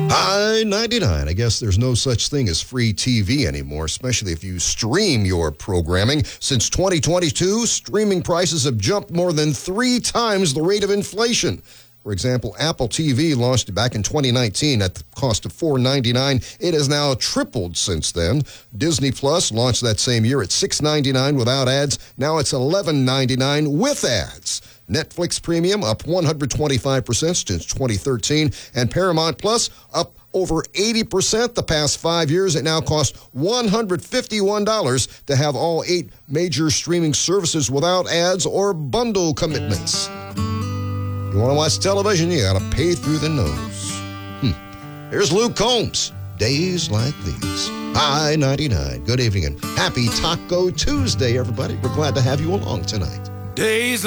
I-99. I guess there's no such thing as free TV anymore, especially if you stream your programming. Since 2022, streaming prices have jumped more than 3 times the rate of inflation. For example, Apple TV launched back in 2019 at the cost of $4.99. It has now tripled since then. Disney Plus launched that same year at $6.99 without ads. Now it's $11.99 with ads. Netflix Premium up 125% since 2013, and Paramount Plus up over 80% the past 5 years. It now costs $151 to have all 8 major streaming services without ads or bundle commitments. You want to watch television, you got to pay through the nose. Here's Luke Combs. Days like these. I-99. Good evening and happy Taco Tuesday, everybody. We're glad to have you along tonight. Days